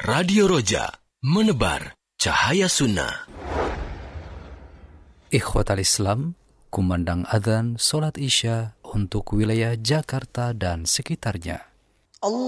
Radio Roja, menebar cahaya sunnah. Ikhwatal Islam, kumandang adzan solat Isya untuk wilayah Jakarta dan sekitarnya.